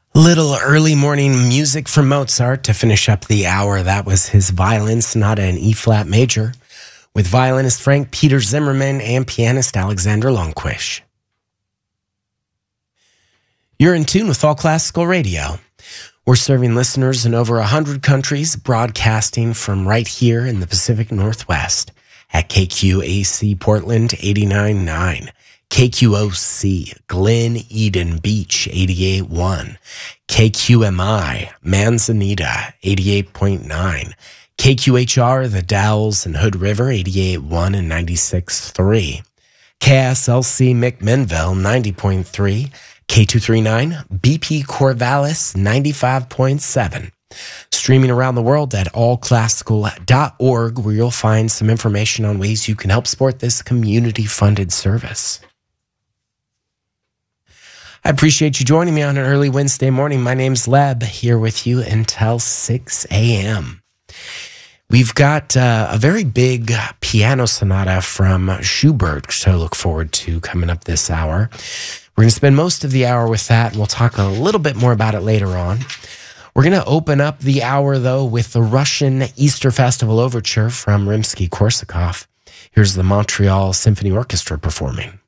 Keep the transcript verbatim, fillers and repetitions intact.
Little early morning music from Mozart to finish up the hour. That was his violin sonata in E-flat major with violinist Frank Peter Zimmermann and pianist Alexander Longquish. You're in tune with All Classical Radio. We're serving listeners in over one hundred countries, broadcasting from right here in the Pacific Northwest at K Q A C Portland eighty-nine point nine. K Q O C, Glen Eden Beach, eighty-eight point one. K Q M I, Manzanita, eighty-eight point nine. K Q H R, The Dalles and Hood River, eighty-eight point one and ninety-six point three. K S L C McMinnville, ninety point three. K two thirty-nine, B P Corvallis, ninety-five point seven. Streaming around the world at all classical dot org, where you'll find some information on ways you can help support this community-funded service. I appreciate you joining me on an early Wednesday morning. My name's Leb, here with you until six a.m. We've got uh, a very big piano sonata from Schubert to look forward to coming up this hour. We're going to spend most of the hour with that, and we'll talk a little bit more about it later on. We're going to open up the hour, though, with the Russian Easter Festival Overture from Rimsky-Korsakov. Here's the Montreal Symphony Orchestra performing.